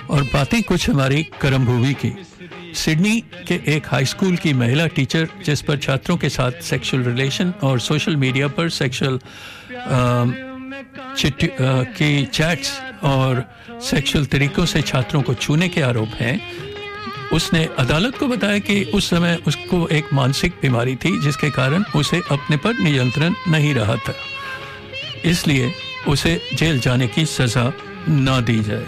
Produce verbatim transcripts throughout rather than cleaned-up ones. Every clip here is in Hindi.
और बातें कुछ हमारी करम भूमि की। सिडनी के एक हाई स्कूल की महिला टीचर जिस पर छात्रों के साथ सेक्सुअल रिलेशन और सोशल मीडिया पर सेक्सुअल चिट्ठी की चैट्स और सेक्सुअल तरीकों से छात्रों को छूने के आरोप हैं, उसने अदालत को बताया कि उस समय उसको एक मानसिक बीमारी थी जिसके कारण उसे अपने पर नियंत्रण नहीं रहा था, इसलिए उसे जेल जाने की सजा ना दी जाए।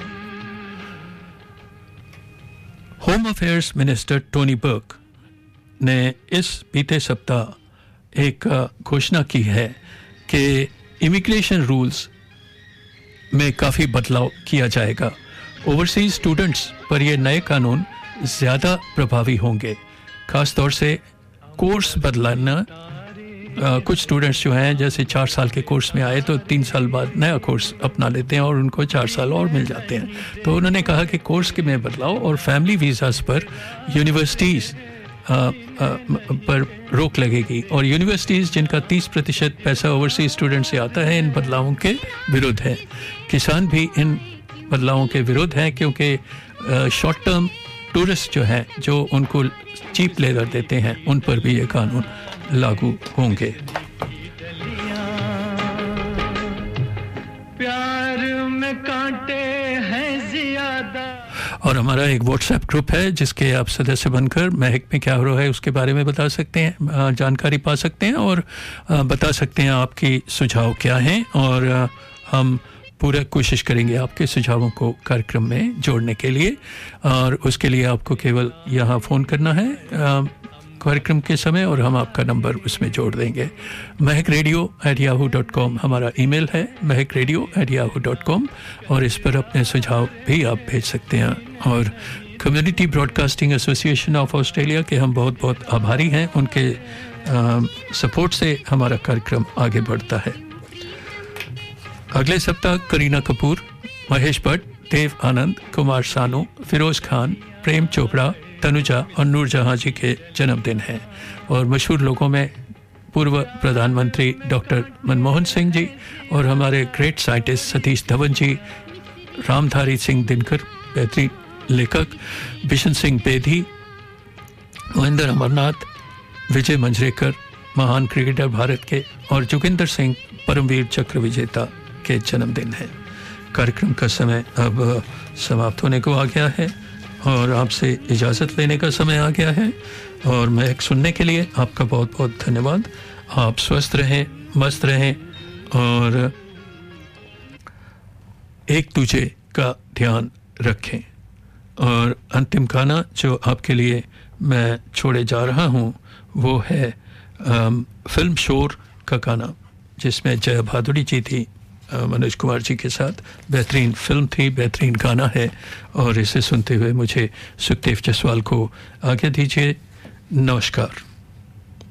Home affairs minister Tony Barq ने इस बीते सप्ताह एक घोषणा की है कि इमिग्रेशन रूल्स में काफ़ी बदलाव किया जाएगा। ओवरसीज स्टूडेंट्स पर ये नए कानून ज़्यादा प्रभावी होंगे, ख़ास तौर से कोर्स बदलाना। कुछ स्टूडेंट्स जो हैं जैसे चार साल के कोर्स में आए तो तीन साल बाद नया कोर्स अपना लेते हैं और उनको चार साल और मिल जाते हैं। तो उन्होंने कहा कि कोर्स के में बदलाव और फैमिली वीज़ास पर यूनिवर्सिटीज़ पर रोक लगेगी, और यूनिवर्सिटीज़ जिनका तीस प्रतिशत पैसा ओवरसीज स्टूडेंट से आता है इन बदलावों के विरुद्ध है। किसान भी इन बदलावों के विरुद्ध हैं क्योंकि शॉर्ट टर्म टूरिस्ट जो हैं जो उनको चीप लेबर देते हैं उन पर भी ये कानून लागू होंगे। प्यार में कांटे हैं ज्यादा। और हमारा एक व्हाट्सएप ग्रुप है जिसके आप सदस्य बनकर महक में क्या हो रहा है उसके बारे में बता सकते हैं, जानकारी पा सकते हैं और बता सकते हैं आपकी सुझाव क्या हैं, और हम पूरा कोशिश करेंगे आपके सुझावों को कार्यक्रम में जोड़ने के लिए। और उसके लिए आपको केवल यहाँ फ़ोन करना है कार्यक्रम के समय और हम आपका नंबर उसमें जोड़ देंगे। महक radio at Yahoo dot com हमारा ईमेल है, महक radio at Yahoo dot com, और इस पर अपने सुझाव भी आप भेज सकते हैं। और community broadcasting association of Australia के हम बहुत बहुत आभारी हैं, उनके आ, सपोर्ट से हमारा कार्यक्रम आगे बढ़ता है। अगले सप्ताह करीना कपूर, महेश भट्ट, देव आनंद, कुमार सानू, फिरोज खान, प्रेम चोपड़ा, तनुजा और नूरजहां जी के जन्मदिन हैं। और मशहूर लोगों में पूर्व प्रधानमंत्री डॉक्टर मनमोहन सिंह जी और हमारे ग्रेट साइंटिस्ट सतीश धवन जी, रामधारी सिंह दिनकर बेहतरीन लेखक, बिशन सिंह बेदी, महेंद्र अमरनाथ, विजय मंजरेकर महान क्रिकेटर भारत के, और जोगिंदर सिंह परमवीर चक्र विजेता के जन्मदिन है। कार्यक्रम का समय अब समाप्त होने को आ गया है और आपसे इजाज़त लेने का समय आ गया है, और मैं एक सुनने के लिए आपका बहुत बहुत धन्यवाद। आप स्वस्थ रहें, मस्त रहें और एक दूसरे का ध्यान रखें। और अंतिम गाना जो आपके लिए मैं छोड़े जा रहा हूँ वो है आम, फिल्म शोर का गाना जिसमें जया भादुड़ी जी थी मनोज कुमार जी के साथ। बेहतरीन फिल्म थी, बेहतरीन गाना है, और इसे सुनते हुए मुझे सुखदेव जसवाल को आज्ञा दीजिए। नमस्कार।